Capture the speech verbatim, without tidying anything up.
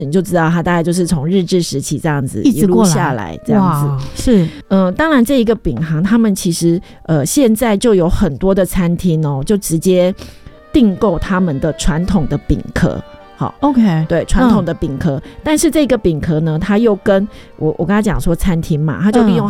你就知道它大概就是从日治时期这样子一路下来这样子。 是， 呃，当然这一个饼行他们其实呃现在就有很多的餐厅哦，就直接订购他们的传统的饼壳。好 ，OK， 对，传统的饼壳、嗯，但是这个饼壳呢，它又跟我我跟他讲说餐厅嘛，他就利用